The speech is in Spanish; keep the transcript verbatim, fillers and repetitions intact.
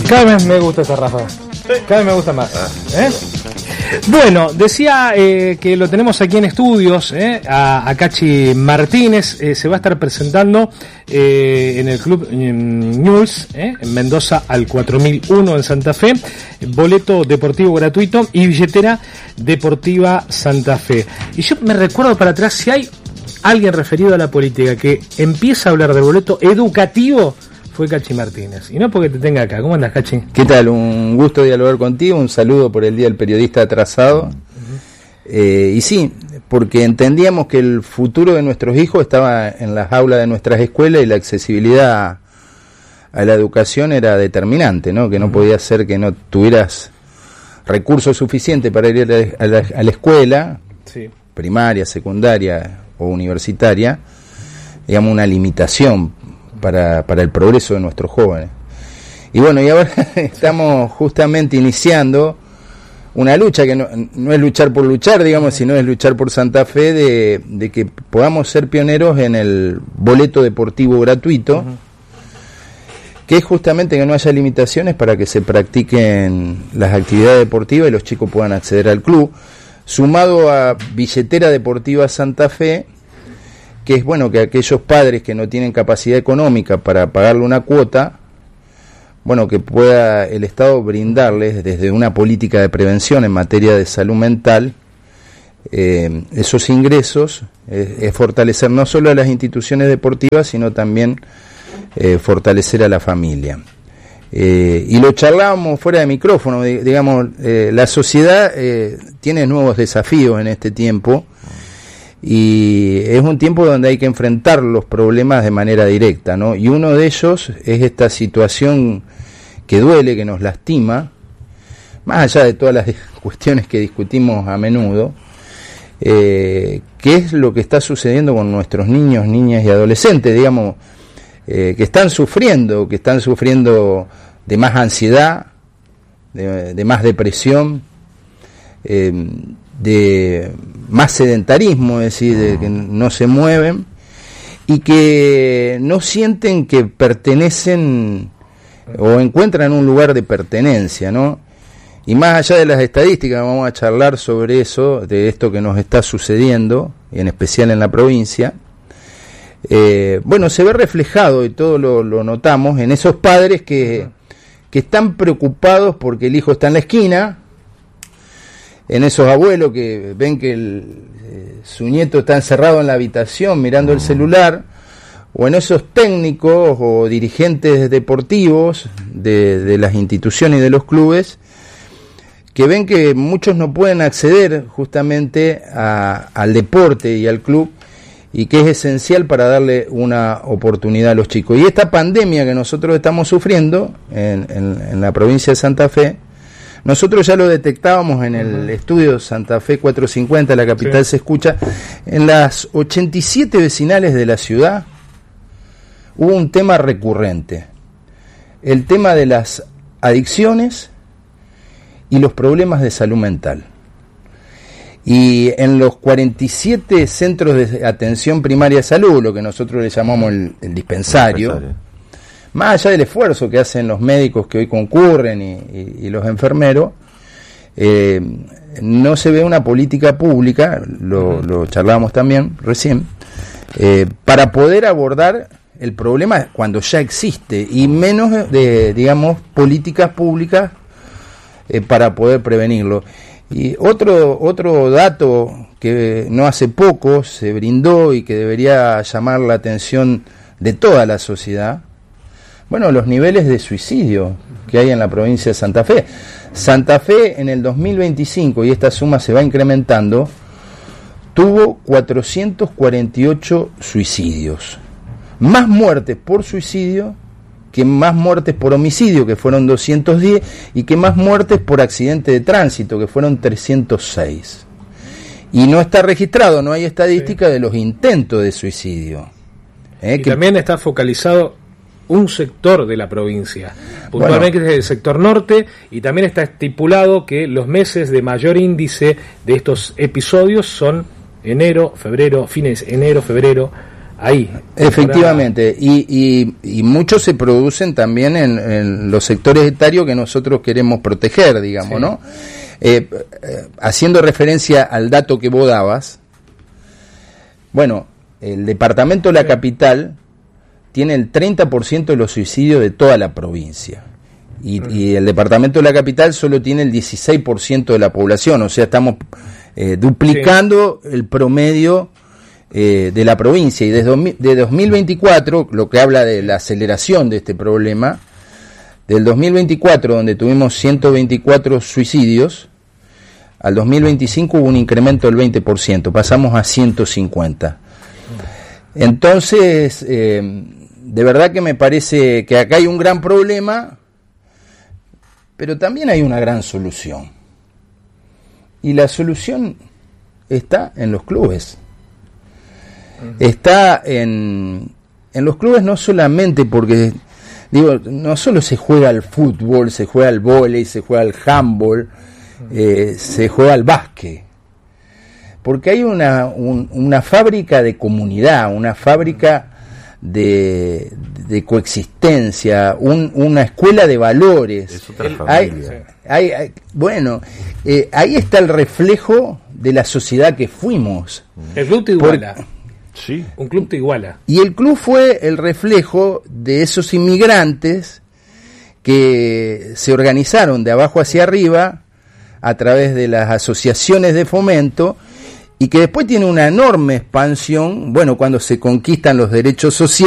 Cada vez me gusta esa Rafa. Cada vez me gusta más. ¿Eh? Bueno, decía eh, que lo tenemos aquí en estudios, eh, a, a Cachi Martínez. Eh, se va a estar presentando eh, en el Club eh, Newell's, eh, en Mendoza al cuatro mil uno en Santa Fe. Boleto deportivo gratuito y billetera deportiva Santa Fe. Y yo me recuerdo para atrás, si hay alguien referido a la política que empieza a hablar de boleto educativo, fue Cachi Martínez. Y no porque te tenga acá. ¿Cómo andas, Cachi? ¿Qué tal? Un gusto dialogar contigo. Un saludo por el Día del Periodista Atrasado. Uh-huh. Eh, y sí, porque entendíamos que el futuro de nuestros hijos estaba en las aulas de nuestras escuelas y la accesibilidad a, a la educación era determinante, ¿no? Que no uh-huh. podía ser que no tuvieras recursos suficientes para ir a la, a la escuela, sí. primaria, secundaria o universitaria, digamos, una limitación para, para el progreso de nuestros jóvenes. Y bueno, y ahora estamos justamente iniciando una lucha que no, no es luchar por luchar, digamos, sino es luchar por Santa Fe, de, de que podamos ser pioneros en el boleto deportivo gratuito, uh-huh. que es justamente que no haya limitaciones para que se practiquen las actividades deportivas y los chicos puedan acceder al club, sumado a billetera deportiva Santa Fe, que es bueno que aquellos padres que no tienen capacidad económica para pagarle una cuota, bueno, que pueda el Estado brindarles desde una política de prevención en materia de salud mental eh, esos ingresos, eh, es fortalecer no solo a las instituciones deportivas, sino también eh, fortalecer a la familia. Eh, y lo charlábamos fuera de micrófono, digamos, eh, la sociedad eh, tiene nuevos desafíos en este tiempo, y es un tiempo donde hay que enfrentar los problemas de manera directa, ¿no? Y uno de ellos es esta situación que duele, que nos lastima, más allá de todas las cuestiones que discutimos a menudo, eh, que es lo que está sucediendo con nuestros niños, niñas y adolescentes, digamos, eh, que están sufriendo, que están sufriendo de más ansiedad, de, de más depresión, eh, de más sedentarismo, es decir, de que no se mueven y que no sienten que pertenecen o encuentran un lugar de pertenencia, ¿no? Y más allá de las estadísticas, vamos a charlar sobre eso, de esto que nos está sucediendo, en especial en la provincia. Eh, bueno, se ve reflejado, y todo lo, lo notamos, en esos padres que, que están preocupados porque el hijo está en la esquina, en esos abuelos que ven que el, eh, su nieto está encerrado en la habitación mirando el celular, o en esos técnicos o dirigentes deportivos de, de las instituciones y de los clubes, que ven que muchos no pueden acceder justamente a, al deporte y al club, y que es esencial para darle una oportunidad a los chicos. Y esta pandemia que nosotros estamos sufriendo en, en, en la provincia de Santa Fe, nosotros ya lo detectábamos en el estudio Santa Fe cuatrocientos cincuenta, la capital sí. se escucha, en las ochenta y siete vecinales de la ciudad hubo un tema recurrente, el tema de las adicciones y los problemas de salud mental. Y en los cuarenta y siete centros de atención primaria de salud, lo que nosotros le llamamos el, el dispensario, el dispensario, más allá del esfuerzo que hacen los médicos que hoy concurren y, y, y los enfermeros, eh, no se ve una política pública, lo, lo charlábamos también recién, eh, para poder abordar el problema cuando ya existe, y menos de, digamos, políticas públicas eh, para poder prevenirlo. Y otro otro dato que no hace poco se brindó y que debería llamar la atención de toda la sociedad, bueno, los niveles de suicidio que hay en la provincia de Santa Fe. Santa Fe en el dos mil veinticinco, y esta suma se va incrementando, tuvo cuatrocientos cuarenta y ocho suicidios. Más muertes por suicidio que más muertes por homicidio, que fueron doscientos diez, y que más muertes por accidente de tránsito, que fueron trescientos seis. Y no está registrado, no hay estadística sí. de los intentos de suicidio. ¿Eh? Y que también está focalizado un sector de la provincia, puntualmente bueno, es el sector norte, y también está estipulado que los meses de mayor índice de estos episodios son enero, febrero, fines enero, febrero, ahí. Efectivamente, y, y, y muchos se producen también en, en los sectores etarios que nosotros queremos proteger, digamos, sí. ¿no? Eh, eh, haciendo referencia al dato que vos dabas, bueno, el departamento de la sí. capital tiene el treinta por ciento de los suicidios de toda la provincia. Y, uh-huh. y el departamento de la capital solo tiene el dieciséis por ciento de la población, o sea, estamos eh, duplicando sí. el promedio eh, de la provincia. Y desde de dos mil veinticuatro, lo que habla de la aceleración de este problema, del dos mil veinticuatro, donde tuvimos ciento veinticuatro suicidios, al dos mil veinticinco hubo un incremento del veinte por ciento, pasamos a ciento cincuenta. Entonces, eh, de verdad que me parece que acá hay un gran problema, pero también hay una gran solución. Y la solución está en los clubes. Está en, en los clubes no solamente porque, digo, no solo se juega al fútbol, se juega al vóley, se juega al handball, eh, se juega al básquet. Porque hay una, un, una fábrica de comunidad, una fábrica de, de coexistencia, un, una escuela de valores. Es otra familia. Hay, hay, bueno, eh, ahí está el reflejo de la sociedad que fuimos. El club te iguala. Por, sí. Un club te iguala. Y el club fue el reflejo de esos inmigrantes que se organizaron de abajo hacia arriba a través de las asociaciones de fomento, y que después tiene una enorme expansión, bueno, cuando se conquistan los derechos sociales.